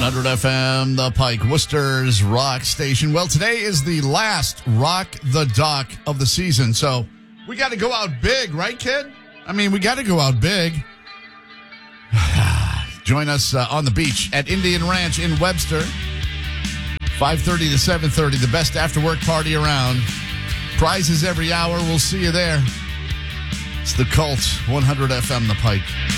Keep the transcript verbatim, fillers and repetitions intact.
hundred F M, The Pike, Worcester's rock station. Well, today is the last Rock the Dock of the season, so we got to go out big, right, kid? I mean, we got to go out big. Join us uh, on the beach at Indian Ranch in Webster. five thirty to seven thirty, the best after-work party around. Prizes every hour. We'll see you there. It's the Cult, one hundred F M, The Pike.